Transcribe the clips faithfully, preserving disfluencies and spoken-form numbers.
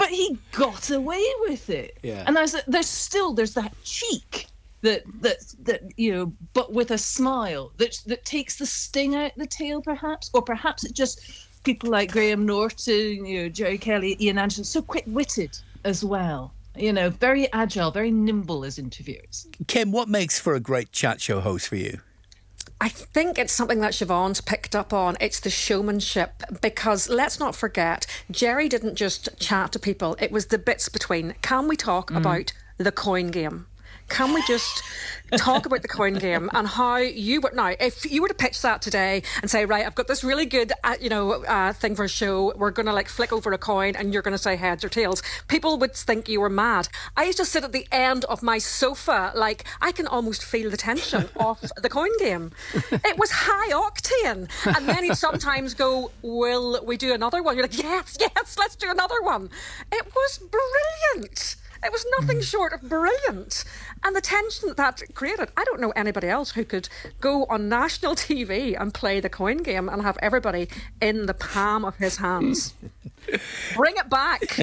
but he got away with it. Yeah. And there's there's still there's that cheek that that that you know, but with a smile that that takes the sting out the tail, perhaps, or perhaps it just people like Graham Norton, you know, Jerry Kelly, Ian Anderson, so quick-witted as well. You know, very agile, very nimble as interviewers. Kim, what makes for a great chat show host for you? I think it's something that Siobhan's picked up on. It's the showmanship, because let's not forget, Jerry didn't just chat to people. It was the bits between. Can we talk mm. about the coin game? Can we just talk about the coin game and how you were... Now, if you were to pitch that today and say, right, I've got this really good, uh, you know, uh, thing for a show, we're going to, like, flick over a coin and you're going to say heads or tails, people would think you were mad. I used to sit at the end of my sofa, like, I can almost feel the tension of the coin game. It was high octane. And then he'd sometimes go, will we do another one? You're like, yes, yes, let's do another one. It was brilliant. It was nothing short of brilliant. And the tension that created, I don't know anybody else who could go on national T V and play the coin game and have everybody in the palm of his hands. Bring it back.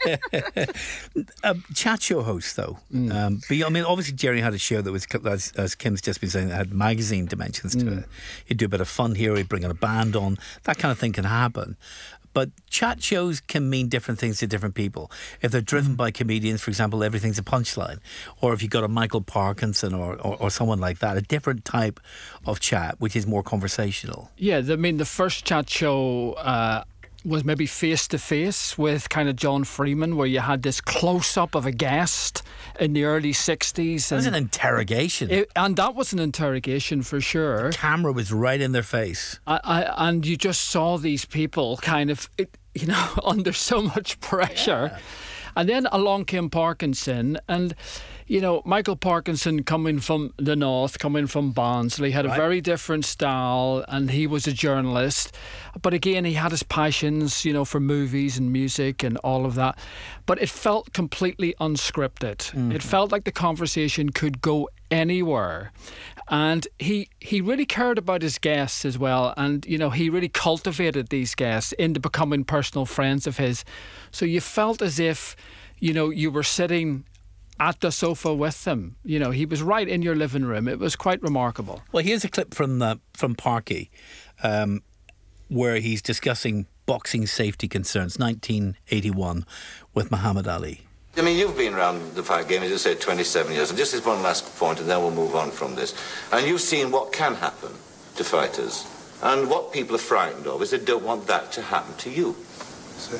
A chat show host, though. Mm. Um, but, I mean, obviously, Jerry had a show that was, as, as Kim's just been saying, that had magazine dimensions to mm. it. He'd do a bit of fun here, he'd bring in a band on. That kind of thing can happen. But chat shows can mean different things to different people. If they're driven by comedians, for example, everything's a punchline. Or if you've got a Michael Parkinson or, or, or someone like that, a different type of chat, which is more conversational. Yeah, I mean, the first chat show... Uh was maybe face-to-face with kind of John Freeman, where you had this close-up of a guest in the early sixties. It was an interrogation. It, and that was an interrogation for sure. The camera was right in their face. I, I, and you just saw these people kind of, you know, under so much pressure. Yeah. And then along came Parkinson, and... You know, Michael Parkinson, coming from the north, coming from Barnsley, had a right. very different style, and he was a journalist. But again, he had his passions, you know, for movies and music and all of that. But it felt completely unscripted. Mm-hmm. It felt like the conversation could go anywhere. And he he really cared about his guests as well. And, you know, he really cultivated these guests into becoming personal friends of his. So you felt as if, you know, you were sitting at the sofa with them. You know, he was right in your living room. It was quite remarkable. Well, here's a clip from the, from Parky, um, where he's discussing boxing safety concerns, nineteen eighty-one, with Muhammad Ali. I mean, you've been around the fight game, as you said, twenty-seven years. And just as one last point, and then we'll move on from this. And you've seen what can happen to fighters. And what people are frightened of is they don't want that to happen to you. So,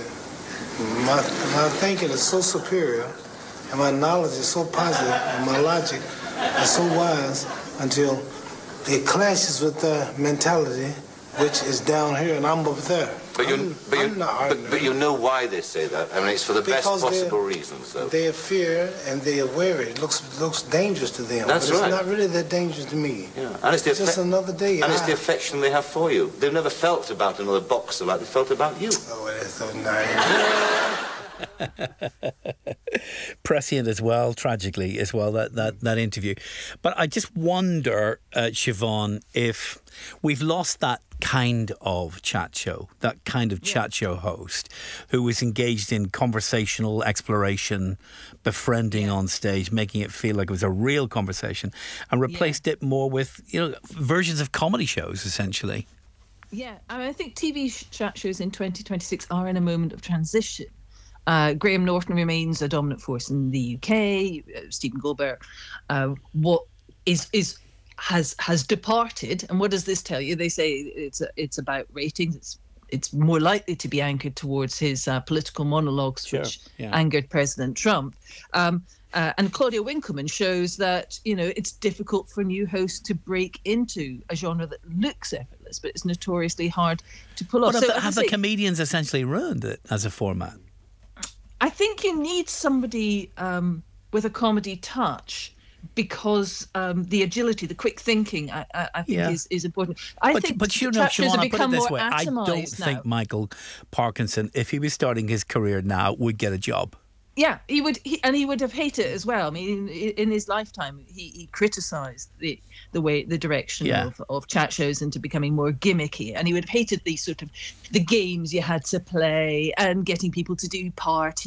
my, my thinking is so superior, and my knowledge is so positive, and my logic is so wise, until it clashes with the mentality, which is down here, and I'm up there. But you, I'm, but, you I'm not but, but you know why they say that. I mean, it's for the because best possible reasons, though. They fear and they are wary. It looks looks dangerous to them. That's but right. It's not really that dangerous to me. Yeah, and it's, the it's just another day. And I, it's the affection they have for you. They've never felt about another boxer like they felt about you. Oh, that's so nice. Prescient as well, tragically as well, that, that, that interview. But I just wonder, uh, Siobhan, if we've lost that kind of chat show, that kind of yeah. chat show host who was engaged in conversational exploration, befriending yeah. on stage, making it feel like it was a real conversation, and replaced yeah. it more with, you know, versions of comedy shows, essentially. Yeah, I mean, I think T V chat shows in twenty twenty-six are in a moment of transition. Uh, Graham Norton remains a dominant force in the U K. Uh, Stephen Goldberg, uh, what is is has has departed. And what does this tell you? They say it's a, it's about ratings. It's it's more likely to be anchored towards his uh, political monologues, sure, which yeah. angered President Trump. Um, uh, and Claudia Winkleman shows that, you know, it's difficult for new hosts to break into a genre that looks effortless, but it's notoriously hard to pull off. But so, have, the, have say, the comedians essentially ruined it as a format? I think you need somebody um, with a comedy touch, because um, the agility, the quick thinking, I, I, I think yeah. is, is important. I but, think but you know, chat shows have Siobhan, put it become this more way. I don't now. think Michael Parkinson, if he was starting his career now, would get a job. Yeah, he would, he, and he would have hated it as well. I mean, in, in his lifetime, he, he criticised the the way, the direction yeah. of, of chat shows into becoming more gimmicky, and he would have hated these sort of the games you had to play and getting people to do parties.